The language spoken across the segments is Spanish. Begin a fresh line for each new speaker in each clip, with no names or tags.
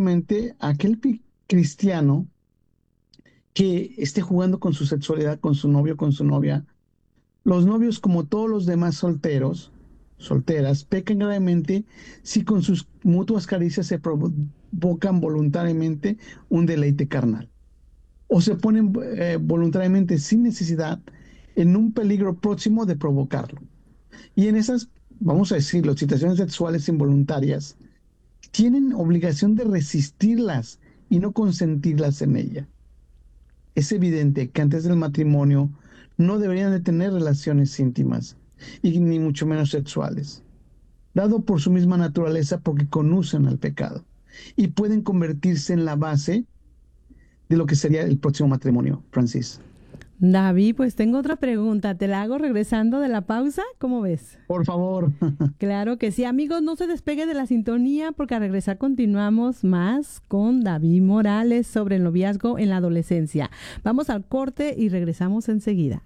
justamente aquel cristiano que esté jugando con su sexualidad, con su novio, con su novia. Los novios, como todos los demás solteros, solteras, pecan gravemente si con sus mutuas caricias se provocan voluntariamente un deleite carnal o se ponen voluntariamente sin necesidad en un peligro próximo de provocarlo. Y en esas, vamos a decirlo, situaciones sexuales involuntarias, tienen obligación de resistirlas y no consentirlas en ella. Es evidente que antes del matrimonio no deberían de tener relaciones íntimas y ni mucho menos sexuales, dado por su misma naturaleza porque conocen al pecado y pueden convertirse en la base de lo que sería el próximo matrimonio, Francis.
David, pues tengo otra pregunta. ¿Te la hago regresando de la pausa? ¿Cómo ves?
Por favor.
Claro que sí, amigos, no se despegue de la sintonía porque al regresar continuamos más con David Morales sobre el noviazgo en la adolescencia. Vamos al corte y regresamos enseguida.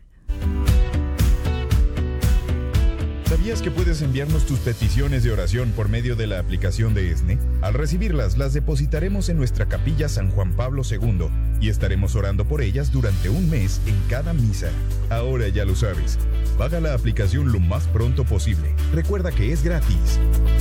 ¿Sabías que puedes enviarnos tus peticiones de oración por medio de la aplicación de ESNE? Al recibirlas, las depositaremos en nuestra capilla San Juan Pablo II y estaremos orando por ellas durante un mes en cada misa. Ahora ya lo sabes. Baja la aplicación lo más pronto posible. Recuerda que es gratis.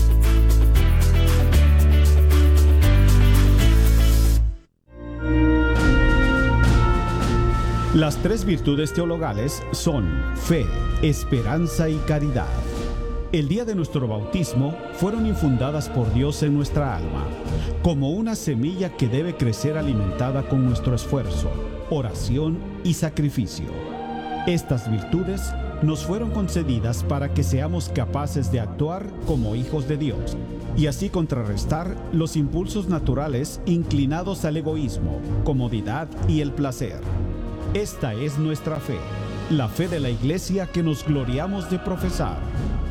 Las tres virtudes teologales son fe, esperanza y caridad. El día de nuestro bautismo fueron infundadas por Dios en nuestra alma, como una semilla que debe crecer alimentada con nuestro esfuerzo, oración y sacrificio. Estas virtudes nos fueron concedidas para que seamos capaces de actuar como hijos de Dios y así contrarrestar los impulsos naturales inclinados al egoísmo, comodidad y el placer. Esta es nuestra fe, la fe de la Iglesia que nos gloriamos de profesar.